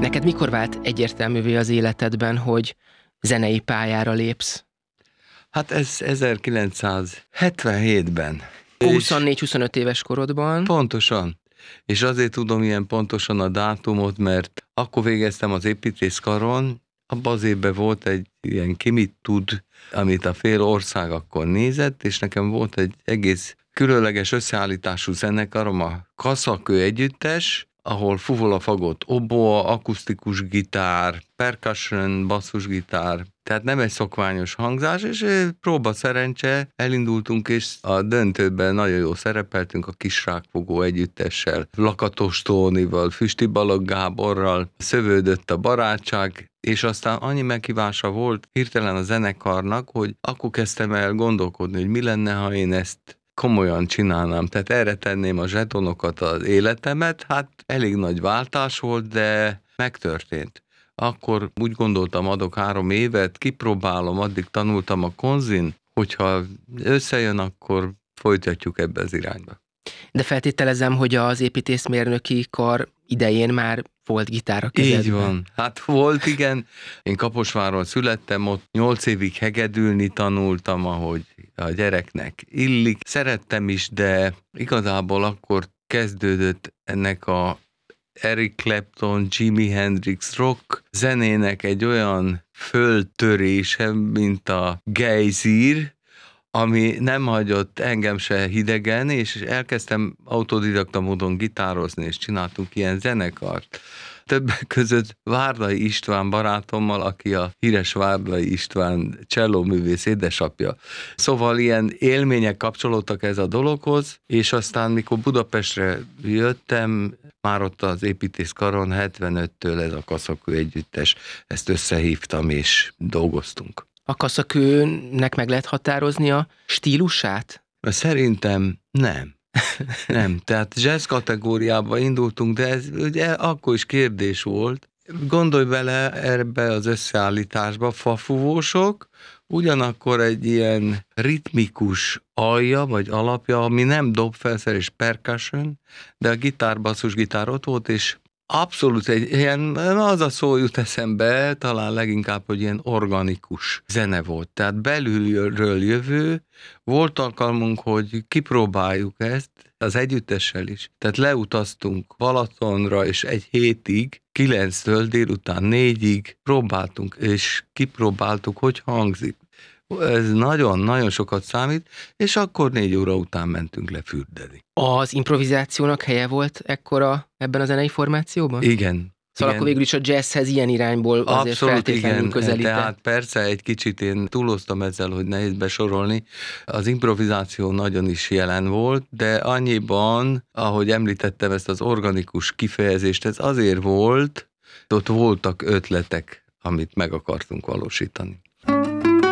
Neked mikor vált egyértelművé az életedben, hogy zenei pályára lépsz? Hát ez 1977-ben. 24-25 éves korodban. Pontosan. És azért tudom ilyen pontosan a dátumot, mert akkor végeztem az építészkaron, abban az évben volt egy ilyen Ki mit tud, amit a fél ország akkor nézett, és nekem volt egy egész különleges összeállítású zenekarom, a Kaszakő együttes, ahol fuvola, fagott, oboa, akusztikus gitár, percussion, basszusgitár, tehát nem egy szokványos hangzás, és próba szerencse, elindultunk, és a döntőben nagyon jól szerepeltünk a Kisrákfogó együttessel, Lakatos Tónival, Füsti Balogh Gáborral, szövődött a barátság, és aztán annyi meghívása volt hirtelen a zenekarnak, hogy akkor kezdtem el gondolkodni, hogy mi lenne, ha én ezt komolyan csinálnám, tehát erre tenném a zsetonokat, az életemet, hát elég nagy váltás volt, de megtörtént. Akkor úgy gondoltam, adok 3 évet, kipróbálom, addig tanultam a konzin, hogyha összejön, akkor folytatjuk ebbe az irányba. De feltételezem, hogy az építészmérnöki kar idején már volt gitár a kezedben. Így van. Hát volt, igen. Én Kaposváron születtem, ott 8 évig hegedülni tanultam, ahogy a gyereknek illik. Szerettem is, de igazából akkor kezdődött ennek a Eric Clapton, Jimi Hendrix rock zenének egy olyan föltörése, mint a gejzír, ami nem hagyott engem se hidegen, és elkezdtem autodidakta módon gitározni, és csináltunk ilyen zenekart. Többek között Várday István barátommal, aki a híres Várday István csellóművész édesapja. Szóval ilyen élmények kapcsolódtak ez a dologhoz, és aztán mikor Budapestre jöttem, már ott az építészkaron 75-től ez a Kaszakő együttes, ezt összehívtam és dolgoztunk. A Kaszakőnek meg lehet határozni a stílusát? Szerintem nem. Nem, tehát jazz kategóriába indultunk, de ez ugye akkor is kérdés volt. Gondolj bele ebbe az összeállításba, fafúvósok, ugyanakkor egy ilyen ritmikus alja, vagy alapja, ami nem dobfelszer és percussion, de a gitár, basszusgitár ott volt, és abszolút egy ilyen, az a szó jut eszembe, talán leginkább, hogy ilyen organikus zene volt. Tehát belülről jövő, volt alkalmunk, hogy kipróbáljuk ezt, az együttessel is. Tehát leutaztunk Balatonra, és egy hétig, 9-től délután 4-ig próbáltunk, és kipróbáltuk, hogy hangzik. Ez nagyon-nagyon sokat számít, és akkor 4 óra után mentünk le fürdeni. Az improvizációnak helye volt ekkora ebben a zenei formációban? Igen. Szóval akkor végül is a jazzhez ilyen irányból azért feltétlenül közelített. Tehát persze egy kicsit én túloztam ezzel, hogy nehéz besorolni. Az improvizáció nagyon is jelen volt, de annyiban, ahogy említettem ezt az organikus kifejezést, ez azért volt, ott voltak ötletek, amit meg akartunk valósítani.